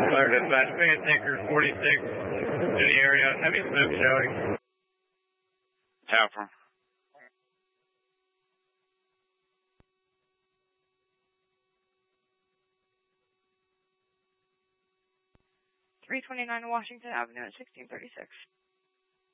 Fire dispatch, Van Tinker 46 in the area. Heavy smoke showing. Tower. 329 Washington Avenue at 1636.